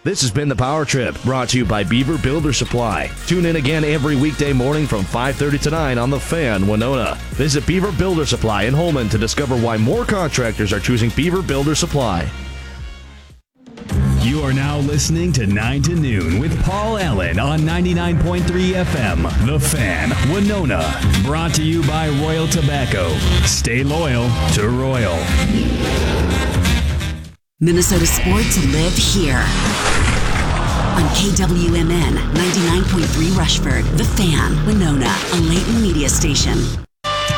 This has been The Power Trip, brought to you by Beaver Builder Supply. Tune in again every weekday morning from 5:30 to 9 on The Fan, Winona. Visit Beaver Builder Supply in Holman to discover why more contractors are choosing Beaver Builder Supply. You are now listening to 9 to Noon with Paul Allen on 99.3 FM, The Fan, Winona. Brought to you by Royal Tobacco. Stay loyal to Royal. Minnesota sports live here. On KWMN 99.3 Rushford, The Fan, Winona, a Leighton media station.